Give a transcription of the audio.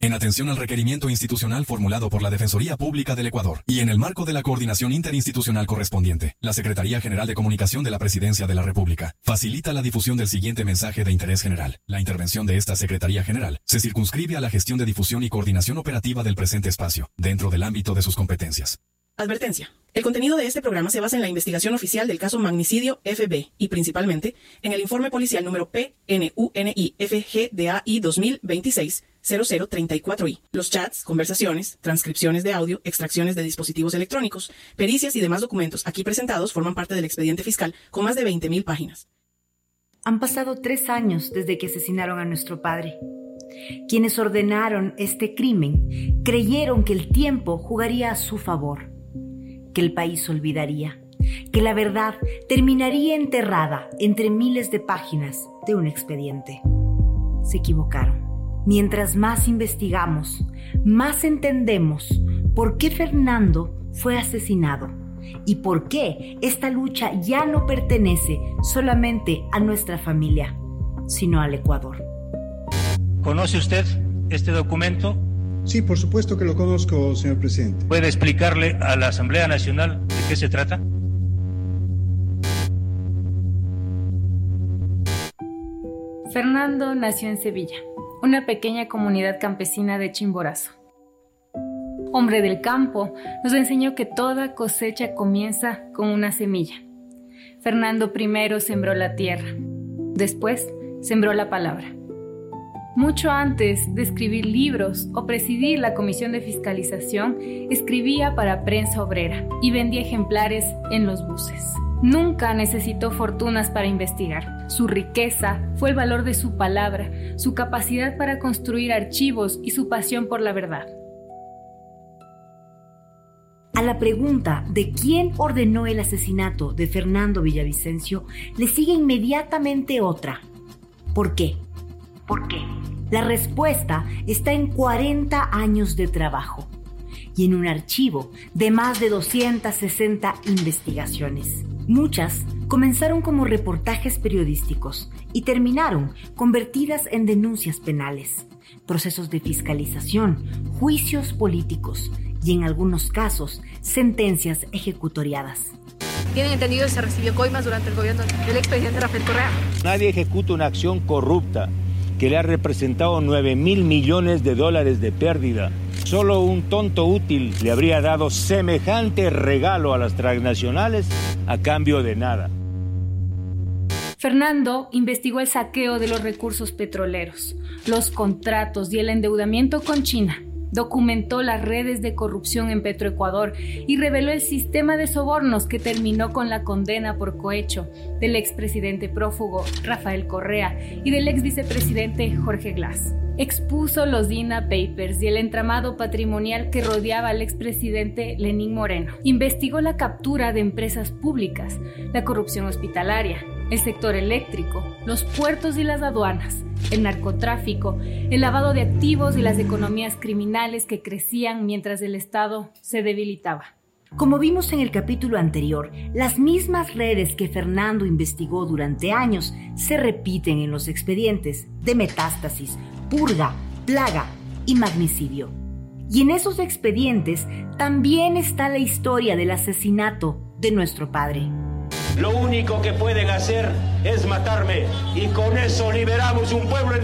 En atención al requerimiento institucional formulado por la Defensoría Pública del Ecuador y en el marco de la coordinación interinstitucional correspondiente, la Secretaría General de Comunicación de la Presidencia de la República facilita la difusión del siguiente mensaje de interés general. La intervención de esta Secretaría General se circunscribe a la gestión de difusión y coordinación operativa del presente espacio, dentro del ámbito de sus competencias. Advertencia. El contenido de este programa se basa en la investigación oficial del caso Magnicidio FB y principalmente en el informe policial número PNUNI-FGDAI 2026-0034I. Los chats, conversaciones, transcripciones de audio, extracciones de dispositivos electrónicos, pericias y demás documentos aquí presentados forman parte del expediente fiscal con más de 20.000 páginas. Han pasado 3 años desde que asesinaron a nuestro padre. Quienes ordenaron este crimen creyeron que el tiempo jugaría a su favor, que el país olvidaría, que la verdad terminaría enterrada entre miles de páginas de un expediente. Se equivocaron. Mientras más investigamos, más entendemos por qué Fernando fue asesinado y por qué esta lucha ya no pertenece solamente a nuestra familia, sino al Ecuador. ¿Conoce usted este documento? Sí, por supuesto que lo conozco, señor presidente. ¿Puede explicarle a la Asamblea Nacional de qué se trata? Fernando nació en Sevilla, una pequeña comunidad campesina de Chimborazo. Hombre del campo, nos enseñó que toda cosecha comienza con una semilla. Fernando primero sembró la tierra, después sembró la palabra. Mucho antes de escribir libros o presidir la comisión de fiscalización, escribía para Prensa Obrera y vendía ejemplares en los buses. Nunca necesitó fortunas para investigar. Su riqueza fue el valor de su palabra, su capacidad para construir archivos y su pasión por la verdad. A la pregunta de quién ordenó el asesinato de Fernando Villavicencio, le sigue inmediatamente otra. ¿Por qué? ¿Por qué? La respuesta está en 40 años de trabajo y en un archivo de más de 260 investigaciones. Muchas comenzaron como reportajes periodísticos y terminaron convertidas en denuncias penales, procesos de fiscalización, juicios políticos y en algunos casos sentencias ejecutoriadas. Tienen entendido que se recibió coimas durante el gobierno del expresidente Rafael Correa. Nadie ejecuta una acción corrupta que le ha representado $9,000 millones de pérdida. Solo un tonto útil le habría dado semejante regalo a las transnacionales a cambio de nada. Fernando investigó el saqueo de los recursos petroleros, los contratos y el endeudamiento con China. Documentó las redes de corrupción en Petroecuador y reveló el sistema de sobornos que terminó con la condena por cohecho del expresidente prófugo Rafael Correa y del exvicepresidente Jorge Glass. Expuso los DINA Papers y el entramado patrimonial que rodeaba al expresidente Lenín Moreno. Investigó la captura de empresas públicas, la corrupción hospitalaria, el sector eléctrico, los puertos y las aduanas, el narcotráfico, el lavado de activos y las economías criminales que crecían mientras el Estado se debilitaba. Como vimos en el capítulo anterior, las mismas redes que Fernando investigó durante años se repiten en los expedientes de Metástasis, Purga, Plaga y Magnicidio. Y en esos expedientes también está la historia del asesinato de nuestro padre. Lo único que pueden hacer es matarme y con eso liberamos un pueblo